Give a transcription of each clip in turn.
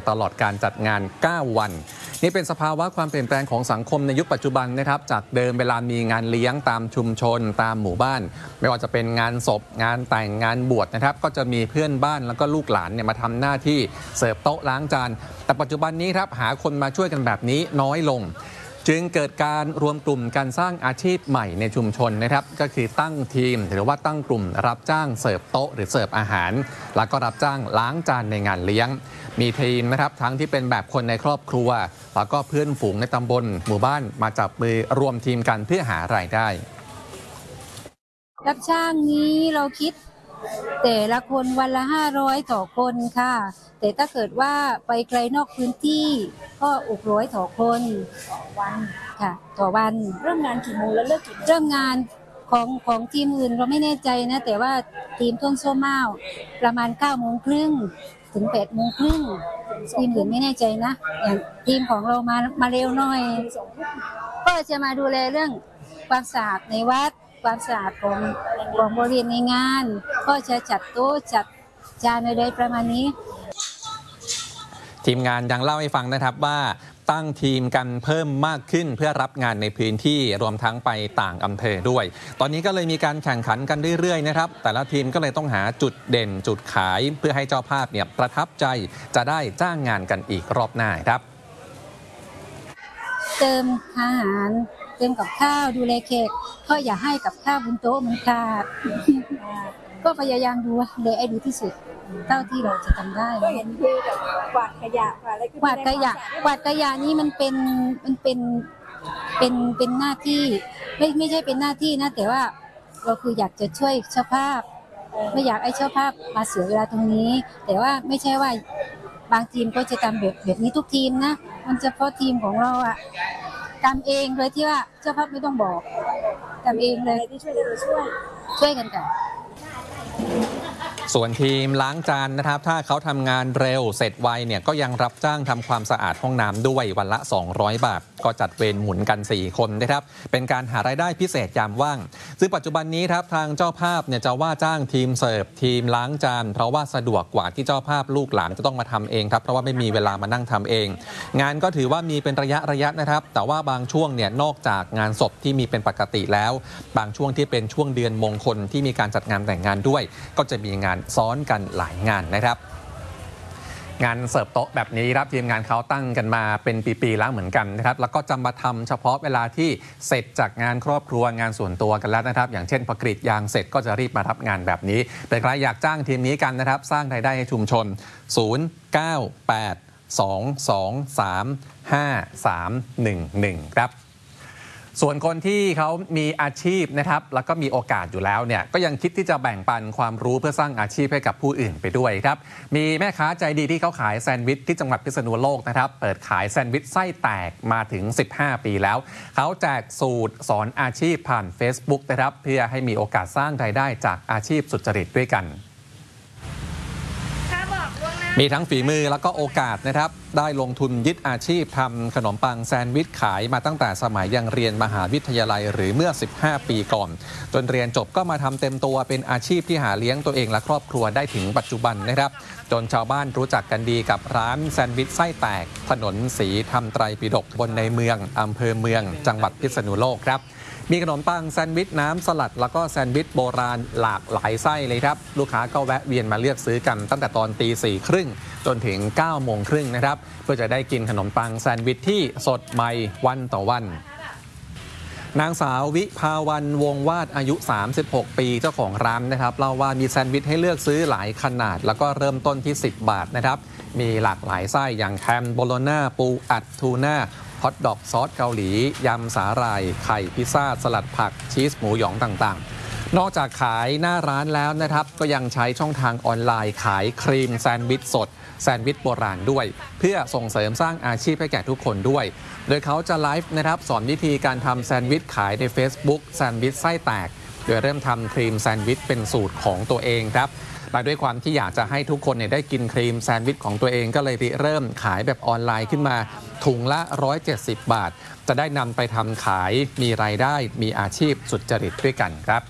ตลอดการจัดงาน 9 วันนี่เป็นสภาวะความเปลี่ยนแปลงของสังคมในยุคปัจจุบันนะครับจากเดิมเวลามีงานเลี้ยงตามชุมชนตามหมู่บ้านไม่ว่าจะเป็นงานศพงานแต่งงานบวชนะครับก็จะมีเพื่อนบ้านแล้วก็ลูกหลานเนี่ยมาทำหน้าที่เสิร์ฟโต๊ะล้างจานแต่ปัจจุบันนี้ครับหาคนมาช่วยกันแบบนี้น้อยลงจึงเกิดการรวมกลุ่มการสร้างอาชีพใหม่ในชุมชนนะครับก็คือตั้งทีมหรือว่าตั้งกลุ่มรับจ้างเสิร์ฟโต๊ะหรือเสิร์ฟอาหารแล้วก็รับจ้างล้างจานในงานเลี้ยงมีทีมนะครับทั้งที่เป็นแบบคนในครอบครัวแล้วก็เพื่อนฝูงในตำบลหมู่บ้านมาจับมือรวมทีมกันเพื่อหารายได้รับจ้างนี้เราคิดแต่ละคนวันละ500ต่อคนค่ะแต่ถ้าเกิดว่าไปไกลนอกพื้นที่ก็600ต่อคนวันค่ะต่อวันเริ่มงานกี่โมงแล้วเลิกกี่โมงเริ่มงานของทีมอื่นเราไม่แน่ใจนะแต่ว่าทีมต้นส้มเม่าประมาณ9:30ถึง8:30ทีมอื่นไม่แน่ใจนะอย่างทีมของเรามาเร็วหน่อยก็จะมาดูแลเรื่องความสะอาดในวัดความสะอาดของบริเวณในงานก็จะจัดโต๊ะจัดจานอะไรประมาณนี้ทีมงานยังเล่าให้ฟังนะครับว่าตั้งทีมกันเพิ่มมากขึ้นเพื่อรับงานในพื้นที่รวมทั้งไปต่างอำเภอด้วยตอนนี้ก็เลยมีการแข่งขันกันเรื่อยๆนะครับแต่ละทีมก็เลยต้องหาจุดเด่นจุดขายเพื่อให้เจ้าภาพเนี่ยประทับใจจะได้จ้างงานกันอีกรอบหน้าครับเติมอาหารเติมกับข้าวดูแลแขกก็อย่าให้กับข้าวบนโต๊ะมันขาดก็พยายามดูเลยไอ้ดีที่สุดเท่าที่เราจะทำได้ก็เห็นคือแบบกวาดขยะอะไรกวาดขยะนี่มันเป็นหน้าที่ไม่ใช่เป็นหน้าที่นะแต่ว่าเราคืออยากจะช่วยเจ้าภาพไม่อยากให้เจ้าภาพมาเสียเวลาตรงนี้แต่ว่าไม่ใช่ว่าบางทีมก็จะทำแบบนี้ทุกทีมนะมันเฉพาะทีมของเราอะทำเองโดยที่ว่าเจ้าภาพไม่ต้องบอกทำเองเลยที่ช่วยเราช่วยกันส่วนทีมล้างจานนะครับถ้าเขาทำงานเร็วเสร็จไวเนี่ยก็ยังรับจ้างทำความสะอาดห้องน้ำด้วยวันละ200 บาทก็จัดเวรหมุนกัน4 คนนะครับเป็นการหารายได้พิเศษยามว่างซึ่งปัจจุบันนี้ครับทางเจ้าภาพเนี่ยจะว่าจ้างทีมเสิร์ฟทีมล้างจานเพราะว่าสะดวกกว่าที่เจ้าภาพลูกหลานจะต้องมาทำเองครับเพราะว่าไม่มีเวลามานั่งทำเองงานก็ถือว่ามีเป็นระยะนะครับแต่ว่าบางช่วงเนี่ยนอกจากงานศพที่มีเป็นปกติแล้วบางช่วงที่เป็นช่วงเดือนมงคลที่มีการจัดงานแต่งงานด้วยก็จะมีงานซ้อนกันหลายงานนะครับงานเสิร์ฟโต๊ะแบบนี้ครับทีมงานเขาตั้งกันมาเป็นปีๆแล้วเหมือนกันนะครับแล้วก็จะมาทำเฉพาะเวลาที่เสร็จจากงานครอบครัวงานส่วนตัวกันแล้วนะครับอย่างเช่นพอกรีดยางเสร็จก็จะรีบมารับงานแบบนี้แต่ใครอยากจ้างทีมนี้กันนะครับสร้างรายได้ให้ชุมชน0982235311ครับส่วนคนที่เขามีอาชีพนะครับแล้วก็มีโอกาสอยู่แล้วเนี่ยก็ยังคิดที่จะแบ่งปันความรู้เพื่อสร้างอาชีพให้กับผู้อื่นไปด้วยครับมีแม่ค้าใจดีที่เขาขายแซนด์วิชที่จังหวัดพิษณุโลกนะครับเปิดขายแซนด์วิชไส้แตกมาถึง15 ปีแล้วเขาแจกสูตรสอนอาชีพผ่าน Facebook นะครับเพื่อให้มีโอกาสสร้างรายได้จากอาชีพสุจริตด้วยกันมีทั้งฝีมือแล้วก็โอกาสนะครับได้ลงทุนยึดอาชีพทำขนมปังแซนด์วิชขายมาตั้งแต่สมัยยังเรียนมหาวิทยาลัยหรือเมื่อ15 ปีก่อนจนเรียนจบก็มาทำเต็มตัวเป็นอาชีพที่หาเลี้ยงตัวเองและครอบครัวได้ถึงปัจจุบันนะครับจนชาวบ้านรู้จักกันดีกับร้านแซนด์วิชไส้แตกถนนศรีธรรมไตรปิฎกบนในเมืองอำเภอเมืองจังหวัดพิษณุโลกครับมีขนมปังแซนด์วิชน้ำสลัดแล้วก็แซนด์วิชโบราณหลากหลายไส้เลยครับลูกค้าก็แวะเวียนมาเลือกซื้อกันตั้งแต่ตอนตี 4:30จนถึง 9:30นะครับเพื่อจะได้กินขนมปังแซนด์วิชที่สดใหม่วันต่อวันนางสาววิภาวันวงวาดอายุ36 ปีเจ้าของร้านนะครับเล่าว่ามีแซนด์วิชให้เลือกซื้อหลายขนาดแล้วก็เริ่มต้นที่10 บาทนะครับมีหลากหลายไส้อย่างแฮมโบโลน่าปูอัดทูน่าฮอทดอกซอสเกาหลียำสาหร่ายไข่พิซซ่าสลัดผักชีสหมูหยองต่างๆนอกจากขายหน้าร้านแล้วนะครับก็ยังใช้ช่องทางออนไลน์ขายครีมแซนด์วิชสดแซนด์วิชโบราณด้วยเพื่อส่งเสริมสร้างอาชีพให้แก่ทุกคนด้วยโดยเขาจะไลฟ์นะครับสอนวิธีการทำแซนด์วิชขายใน Facebook แซนด์วิชไส้แตกโดยเริ่มทำครีมแซนด์วิชเป็นสูตรของตัวเองครับและด้วยความที่อยากจะให้ทุกคนได้กินครีมแซนด์วิชของตัวเองก็เลยเริ่มขายแบบออนไลน์ขึ้นมาถุงละ170 บาทจะได้นำไปทำขายมีรายได้มีอาชีพสุจริตด้วยกันครับ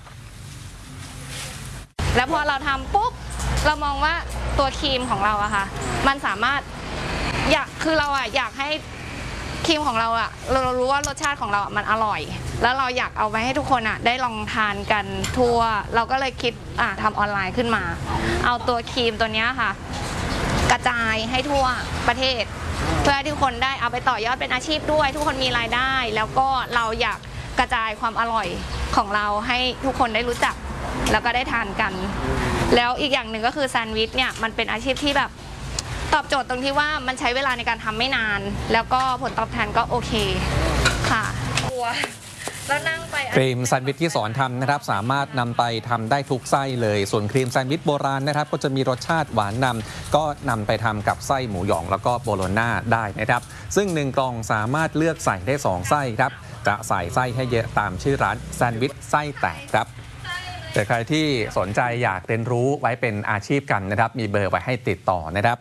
แล้วพอเราทำปุ๊บเรามองว่าตัวครีมของเราอะค่ะมันสามารถคือเราอยากให้ครีมของเราเรารู้ว่ารสชาติของเรามันอร่อย แล้วเราอยากเอาไปให้ทุกคนได้ลองทานกันทั่วเราก็เลยคิดทำออนไลน์ขึ้นมาเอาตัวครีมตัวนี้ค่ะกระจายให้ทั่วประเทศเพื่อให้ทุกคนได้เอาไปต่อยอดเป็นอาชีพด้วยทุกคนมีรายได้ แล้วก็เราอยากกระจายความอร่อยของเราให้ทุกคนได้รู้จักแล้วก็ได้ทานกันแล้วอีกอย่างหนึ่งก็คือแซนด์วิชเนี่ยมันเป็นอาชีพที่แบบตอบโจทย์ตรงที่ว่ามันใช้เวลาในการทำไม่นานแล้วก็ผลตอบแทนก็โอเคค่ะแล้วนั่งไปครีมแซนด์วิชที่สอนทำนะครับสามารถนำไปทำได้ทุกไส้เลยส่วนครีมแซนด์วิชโบราณนะครับก็จะมีรสชาติหวานนำก็นำไปทำกับไส้หมูหยองแล้วก็โบโลน่าได้นะครับซึ่ง1กล่องสามารถเลือกใส่ได้2ไส้ครับจะใส่ไส้ให้เยอะตามชื่อร้านแซนด์วิชไส้แตกครับแต่ใครที่สนใจอยากเรียนรู้ไว้เป็นอาชีพกันนะครับมีเบอร์ไว้ให้ติดต่อนะครับ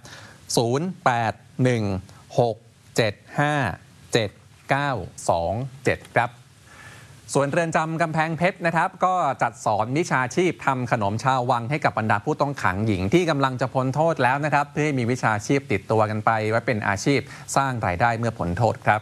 0816757927ครับส่วนเรือนจำกำแพงเพชรนะครับก็จัดสอนวิชาชีพทำขนมชาววังให้กับบรรดาผู้ต้องขังหญิงที่กำลังจะพ้นโทษแล้วนะครับเพื่อให้มีวิชาชีพติดตัวกันไปไว้เป็นอาชีพสร้างรายได้เมื่อพ้นโทษครับ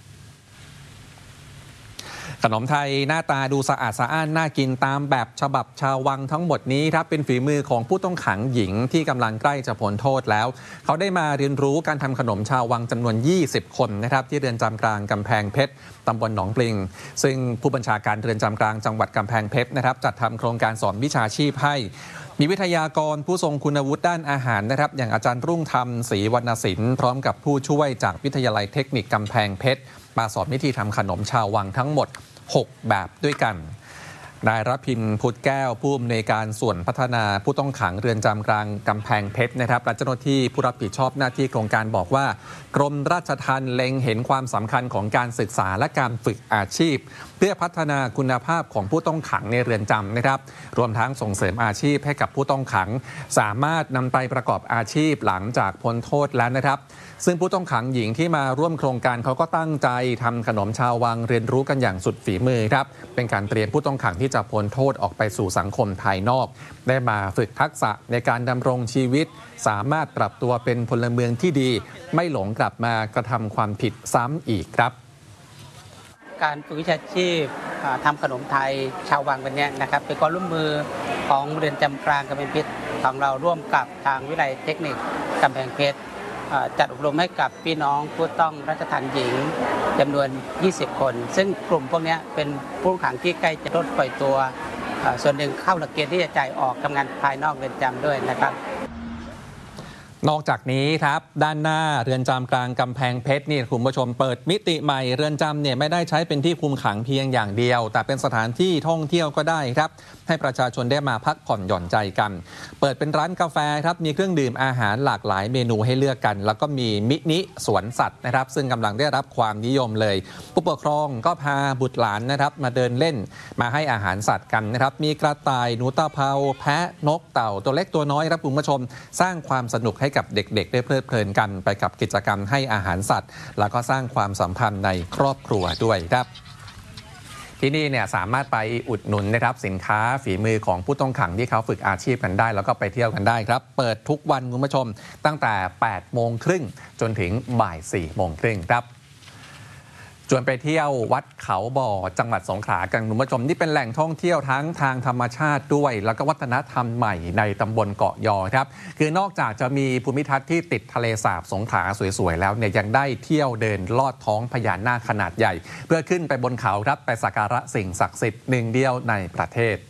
ขนมไทยหน้าตาดูสะอาดสะอ้านน่ากินตามแบบฉบับชาววังทั้งหมดนี้ครับเป็นฝีมือของผู้ต้องขังหญิงที่กำลังใกล้จะพ้นโทษแล้วเขาได้มาเรียนรู้การทำขนมชาววังจำนวน20คนนะครับที่เรือนจำกลางกำแพงเพชรตำบลหนองปลิงซึ่งผู้บัญชาการเรือนจำกลางจังหวัดกำแพงเพชรนะครับจัดทำโครงการสอนวิชาชีพให้มีวิทยากรผู้ทรงคุณวุฒิด้านอาหารนะครับอย่างอาจารย์รุ่งธรรมศรีวรรณศิลป์พร้อมกับผู้ช่วยจากวิทยาลัยเทคนิคกำแพงเพชรมาสอนวิธีทำขนมชาววังทั้งหมด6 แบบด้วยกันนายรพินพุทธแก้วผู้อำนวยการส่วนพัฒนาผู้ต้องขังเรือนจำกลางกำแพงเพชรนะครับและเจ้าหน้าที่ผู้รับผิดชอบหน้าที่โครงการบอกว่ากรมราชทัณฑ์เล็งเห็นความสำคัญของการศึกษาและการฝึกอาชีพเพื่อพัฒนาคุณภาพของผู้ต้องขังในเรือนจำนะครับรวมทั้งส่งเสริมอาชีพให้กับผู้ต้องขังสามารถนำไปประกอบอาชีพหลังจากพ้นโทษแล้วนะครับซึ่งผู้ต้องขังหญิงที่มาร่วมโครงการเขาก็ตั้งใจทำขนมชาววังเรียนรู้กันอย่างสุดฝีมือครับเป็นการเตรียมผู้ต้องขังที่จะพ้นโทษออกไปสู่สังคมภายนอกได้มาฝึกทักษะในการดำรงชีวิตสามารถปรับตัวเป็นพลเมืองที่ดีไม่หลงกลับมากระทำความผิดซ้ำอีกครับการฝึกวิชาชีพทำขนมไทยชาววังวันนี้นะครับเป็นความร่วมมือของเรือนจำกลางกำแพงเพชรของเราร่วมกับทางวิทยาลัยเทคนิคกำแพงเพชรจัดอบรมให้กับพี่น้องผู้ต้องราชทัณฑ์หญิงจำนวน20คนซึ่งกลุ่มพวกนี้เป็นผู้ต้องขังที่ใกล้จะโดนปล่อยตัวส่วนหนึ่งเข้าหลักเกณฑ์ที่จะจ่ายออกทำงานภายนอกเรือนจำด้วยนะครับนอกจากนี้ครับด้านหน้าเรือนจำกลางกำแพงเพชรนี่คุณผู้ชมเปิดมิติใหม่เรือนจำเนี่ยไม่ได้ใช้เป็นที่คุมขังเพียงอย่างเดียวแต่เป็นสถานที่ท่องเที่ยวก็ได้ครับให้ประชาชนได้มาพักผ่อนหย่อนใจกันเปิดเป็นร้านกาแฟครับมีเครื่องดื่มอาหารหลากหลายเมนูให้เลือกกันแล้วก็มีมินิสวนสัตว์นะครับซึ่งกำลังได้รับความนิยมเลยผู้ปกครองก็พาบุตรหลานนะครับมาเดินเล่นมาให้อาหารสัตว์กันนะครับมีกระต่ายหนูตาเภาแพะนกเต่าตัวเล็กตัวน้อยครับคุณผู้ชมสร้างความสนุกให้กับเด็กๆได้เพลิดเพลินกันไปกับกิจกรรมให้อาหารสัตว์แล้วก็สร้างความสัมพันธ์ในครอบครัวด้วยครับที่นี่เนี่ยสามารถไปอุดหนุนนะครับสินค้าฝีมือของผู้ต้องขังที่เขาฝึกอาชีพกันได้แล้วก็ไปเที่ยวกันได้ครับเปิดทุกวันคุณผู้ชมตั้งแต่ 8:30 จนถึงบ่าย 4:30 ครับชวนไปเที่ยววัดเขาบ่อจังหวัดสงขลากันคุณผู้ชมนี่เป็นแหล่งท่องเที่ยวทั้งทางธรรมชาติด้วยแล้วก็วัฒนธรรมใหม่ในตำบลเกาะยอครับคือนอกจากจะมีภูมิทัศน์ที่ติดทะเลสาบสงขลาสวยๆแล้วเนี่ยยังได้เที่ยวเดินลอดท้องพญานาคขนาดใหญ่เพื่อขึ้นไปบนเขาครับไปสักการะสิ่งศักดิ์สิทธิ์หนึ่งเดียวในประเทศ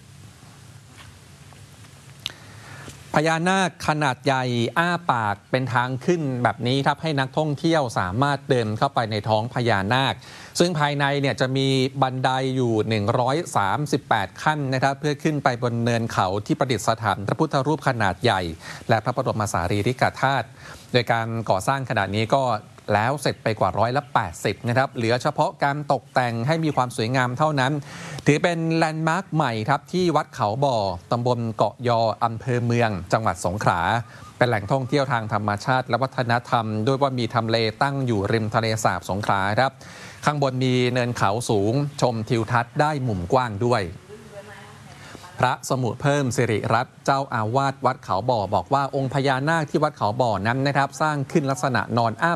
พญานาคขนาดใหญ่อ้าปากเป็นทางขึ้นแบบนี้ครับให้นักท่องเที่ยวสามารถเดินเข้าไปในท้องพญานาคซึ่งภายในเนี่ยจะมีบันไดอยู่138ขั้นนะครับเพื่อขึ้นไปบนเนินเขาที่ประดิษฐานพระพุทธรูปขนาดใหญ่และพระบรมสารีริกธาตุโดยการก่อสร้างขนาดนี้ก็แล้วเสร็จไปกว่า180นะครับเหลือเฉพาะการตกแต่งให้มีความสวยงามเท่านั้นถือเป็นแลนด์มาร์คใหม่ครับที่วัดเขาบ่อตำบลเกาะยออำเภอเมืองจังหวัดสงขลาเป็นแหล่งท่องเที่ยวทางธรรมชาติและวัฒนธรรมด้วยว่ามีทำเลตั้งอยู่ริมทะเลสาบสงขลาครับข้างบนมีเนินเขาสูงชมทิวทัศน์ได้มุมกว้างด้วยพระสมุเพิ่มสิริรัตน์เจ้าอาวาสวัดเขาบ่อบอกว่าองค์พญานาคที่วัดเขาบ่อนั้นนะครับสร้างขึ้นลักษณะนอนอ้า